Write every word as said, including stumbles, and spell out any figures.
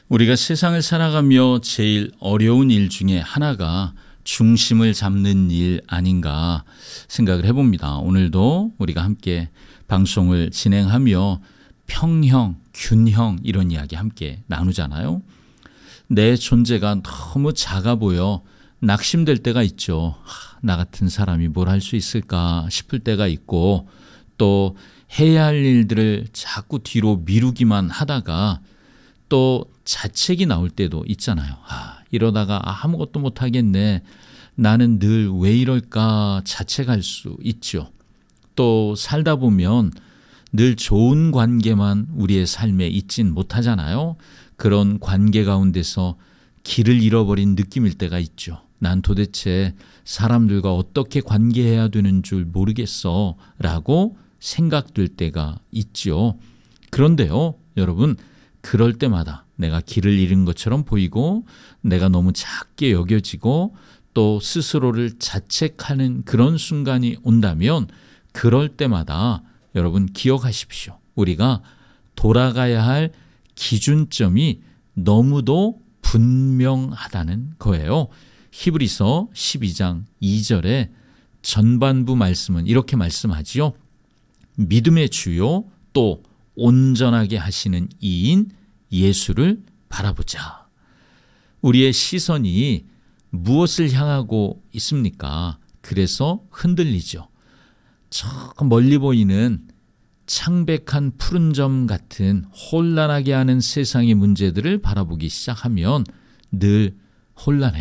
우리가 세상을 살아가며 제일 어려운 일 중에 하나가 중심을 잡는 일 아닌가 생각을 해봅니다. 오늘도 우리가 함께 방송을 진행하며 평형, 균형 이런 이야기 함께 나누잖아요. 내 존재가 너무 작아 보여 낙심될 때가 있죠. 하, 나 같은 사람이 뭘 할 수 있을까 싶을 때가 있고, 또 해야 할 일들을 자꾸 뒤로 미루기만 하다가 또 자책이 나올 때도 있잖아요. 아, 이러다가 아무것도 못하겠네. 나는 늘 왜 이럴까 자책할 수 있죠. 또 살다 보면 늘 좋은 관계만 우리의 삶에 있진 못하잖아요. 그런 관계 가운데서 길을 잃어버린 느낌일 때가 있죠. 난 도대체 사람들과 어떻게 관계해야 되는 줄 모르겠어 라고 생각될 때가 있죠. 그런데요, 여러분, 그럴 때마다 내가 길을 잃은 것처럼 보이고 내가 너무 작게 여겨지고 또 스스로를 자책하는 그런 순간이 온다면, 그럴 때마다 여러분 기억하십시오. 우리가 돌아가야 할 기준점이 너무도 분명하다는 거예요. 히브리서 십이 장 이 절에 전반부 말씀은 이렇게 말씀하지요. 믿음의 주요 또 온전하게 하시는 이인 예수를 바라보자. 우리의 시선이 무엇을 향하고 있습니까? 그래서 흔들리죠. 저 멀리 보이는 창백한 푸른 점 같은 혼란하게 하는 세상의 문제들을 바라보기 시작하면 늘 혼란해요.